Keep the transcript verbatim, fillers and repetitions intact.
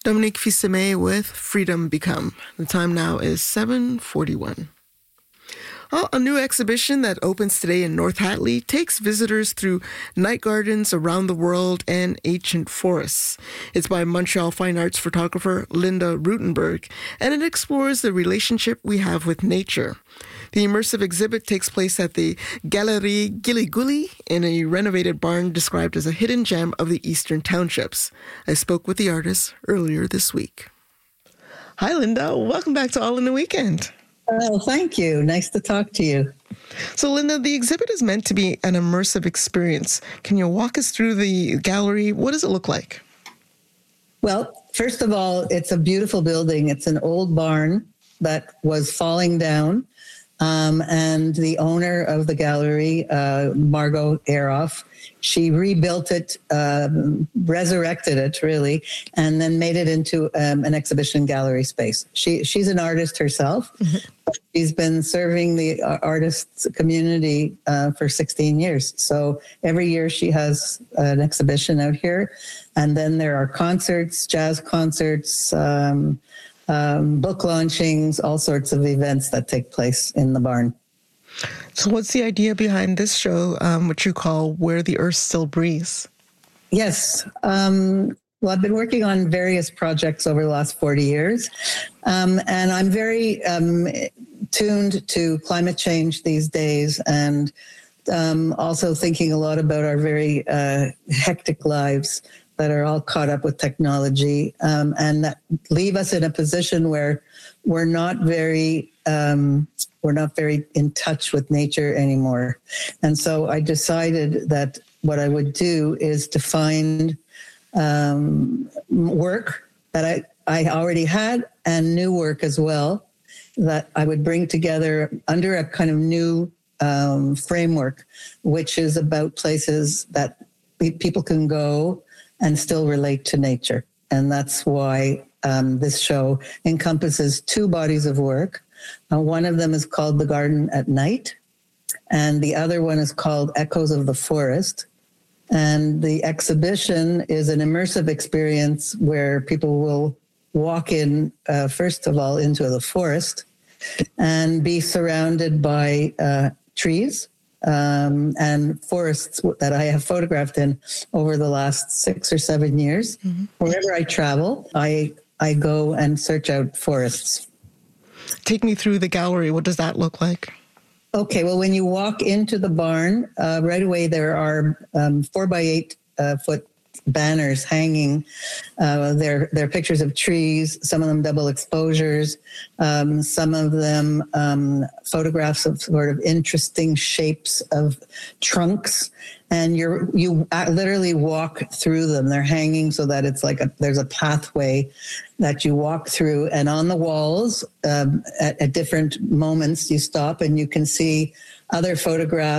Dominique Fils-Aimé with Freedom Become. The time now is seven forty-one. Well, a new exhibition that opens today in North Hatley takes visitors through night gardens around the world and ancient forests. It's by Montreal fine arts photographer Linda Rutenberg, and it explores the relationship we have with nature. The immersive exhibit takes place at the Galerie Gilligully in a renovated barn described as a hidden gem of the Eastern Townships. I spoke with the artist earlier this week. Hi, Linda. Welcome back to All in the Weekend. Oh, thank you. Nice to talk to you. So, Linda, the exhibit is meant to be an immersive experience. Can you walk us through the gallery? What does it look like? Well, first of all, it's a beautiful building. It's an old barn that was falling down. Um, and the owner of the gallery, uh, Margot Eroff, she rebuilt it, um, resurrected it, really, and then made it into um, an exhibition gallery space. She She's an artist herself. Mm-hmm. She's been serving the artists community uh, for sixteen years. So every year she has an exhibition out here. And then there are concerts, jazz concerts, um, um, book launchings, all sorts of events that take place in the barn. So what's the idea behind this show, um, what you call Where the Earth Still Breathes? Yes. Um, well, I've been working on various projects over the last forty years, um, and I'm very um, tuned to climate change these days, and um, also thinking a lot about our very uh, hectic lives that are all caught up with technology, um, and that leave us in a position where we're not very um, we're not very in touch with nature anymore. And so I decided that what I would do is to find um, work that I, I already had and new work as well that I would bring together under a kind of new um, framework, which is about places that people can go and still relate to nature. And that's why um, this show encompasses two bodies of work. Uh, one of them is called The Garden at Night, and the other one is called Echoes of the Forest. And the exhibition is an immersive experience where people will walk in, uh, first of all, into the forest and be surrounded by uh, trees um, and forests that I have photographed in over the last six or seven years. Mm-hmm. Wherever I travel, I I go and search out forests. Take me through the gallery. What does that look like? Okay, well, when you walk into the barn, uh, right away there are um, four by eight uh, foot banners hanging. Uh, they're, they're pictures of trees, some of them double exposures, um, some of them um, photographs of sort of interesting shapes of trunks. And you're, you literally walk through them. They're hanging so that it's like a, there's a pathway that you walk through. And on the walls, um, at, at different moments, you stop and you can see other photographs